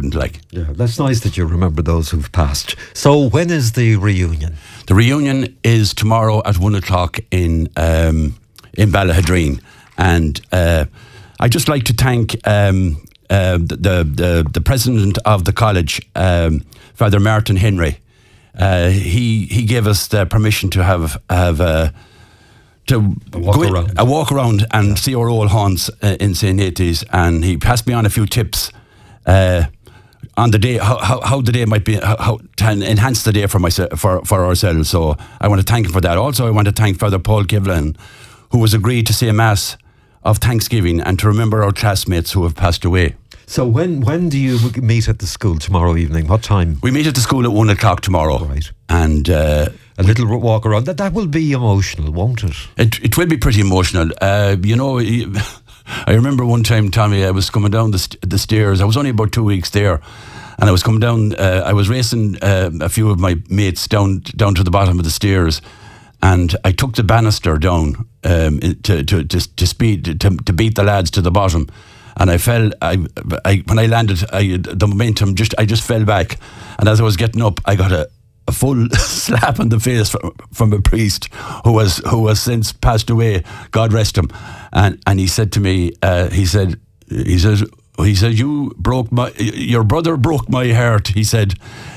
didn't like. Yeah, that's nice that you remember those who've passed. So when is the reunion? The reunion is tomorrow at 1:00 in Ballahadreen, and I'd just like to thank the president of the college, Father Martin Henry. He gave us the permission to have a walk around and see our old haunts in St. Nathan's, and he passed me on a few tips on the day, how the day might be, how to enhance the day for ourselves. So I want to thank him for that. Also, I want to thank Father Paul Kivlan, who has agreed to say a mass of Thanksgiving and to remember our classmates who have passed away. So when do you meet at the school tomorrow evening? What time? We meet at the school at 1:00 tomorrow. Right. And a little walk around. That will be emotional, won't it? It will be pretty emotional. I remember one time, Tommy, I was coming down the stairs. I was only about 2 weeks there, and I was coming down. I was racing a few of my mates down to the bottom of the stairs, and I took the banister down to beat the lads to the bottom. And I fell. When I landed, the momentum I just fell back, and as I was getting up, I got a full slap in the face from a priest who has since passed away. God rest him. And he said to me, he said your brother broke my heart. He said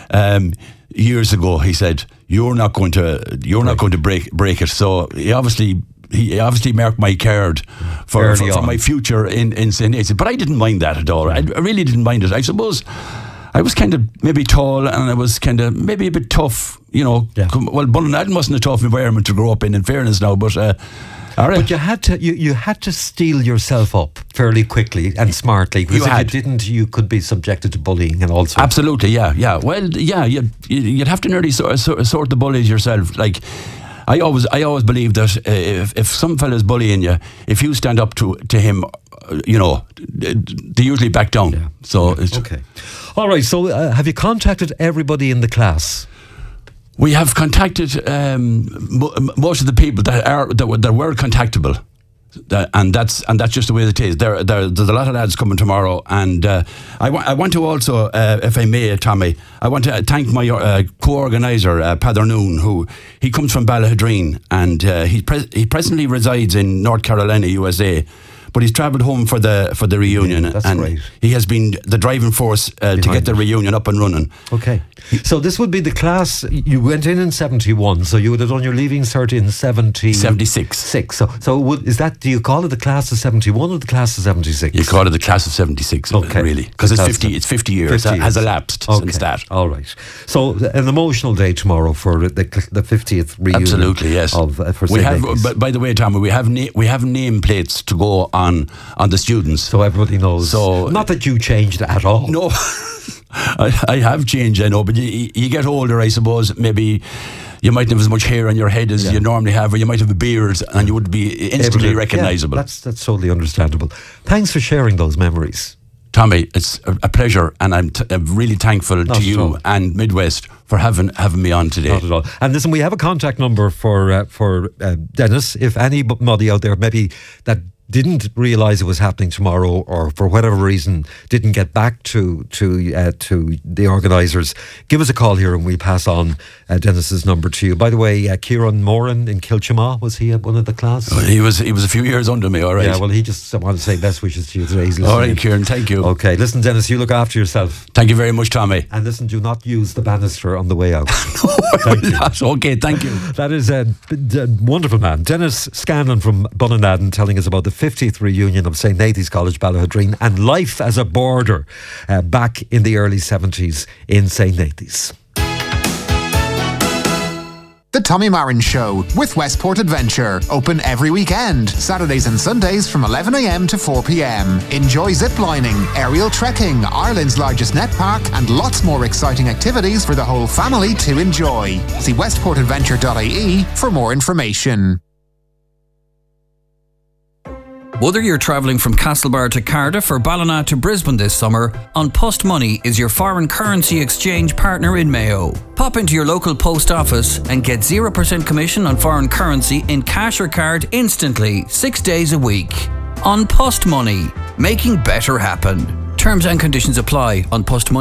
years ago. He said you're not going to break it. So he obviously marked my card for my future in St. Nathan's. But I didn't mind that at all. I really didn't mind it. I suppose I was kind of maybe tall, and I was kind of maybe a bit tough, you know. Yeah. Well, Ballinadden wasn't a tough environment to grow up in fairness now, but all right. But you had to steel yourself up fairly quickly and smartly, because if you didn't, you could be subjected to bullying and all sorts. Absolutely, yeah. Well, yeah, you'd have to nearly sort the bullies yourself. Like, I always believe that if some fella's bullying you, if you stand up to him, you know, they usually back down. Yeah. So it's okay. All right. So have you contacted everybody in the class? We have contacted most of the people that were contactable. And that's just the way it is. There's a lot of lads coming tomorrow, and I want to also, if I may, Tommy, I want to thank my co-organiser, Padder Noon, who he comes from Ballahadreen, and he presently resides in North Carolina, USA. But he's travelled home for the reunion, and right. He has been the driving force to get the reunion up and running. Okay, so this would be the class you went in 71. So you would have done your leaving cert in 76. So is that? Do you call it the class of 71 or the class of 76? You call it the class of 76, really, because it's 50. It's 50 years. It has elapsed since that. All right. So an emotional day tomorrow for the 50th reunion. Absolutely, yes. We have. But by the way, Tommy, we have nameplates to go on the students, so everybody knows. So not that you changed at all. No, I have changed, I know, but you get older, I suppose. Maybe you might have as much hair on your head as you normally have, or you might have a beard, and you would be instantly recognisable. That's totally understandable. Thanks for sharing those memories, Tommy. It's a pleasure, and I'm really thankful to you and Midwest for having me on today. Not at all. And listen, we have a contact number for Dennis. If anybody out there maybe that didn't realise it was happening tomorrow, or for whatever reason didn't get back to the organisers, give us a call here and we'll pass on Dennis's number to you. By the way, Kieran Moran in Kilchama, was he at one of the class? Oh, he was a few years under me. All right. Yeah, well, he just wanted to say best wishes to you today. All right, Kieran, thank you. Okay, listen, Dennis, you look after yourself. Thank you very much, Tommy. And listen, do not use the banister on the way out. Okay, thank you. That is a wonderful man, Dennis Scanlon from Ballinadden, telling us about the 50th reunion of St. Nathan's College, Ballahadreen, and life as a boarder back in the early 70s in St. Nathan's. The Tommy Marin Show with Westport Adventure. Open every weekend, Saturdays and Sundays from 11 a.m. to 4 p.m. Enjoy ziplining, aerial trekking, Ireland's largest net park, and lots more exciting activities for the whole family to enjoy. See westportadventure.ie for more information. Whether you're travelling from Castlebar to Cardiff or Ballina to Brisbane this summer, An Post Money is your foreign currency exchange partner in Mayo. Pop into your local post office and get 0% commission on foreign currency in cash or card instantly, 6 days a week. An Post Money, making better happen. Terms and conditions apply. On Post Money.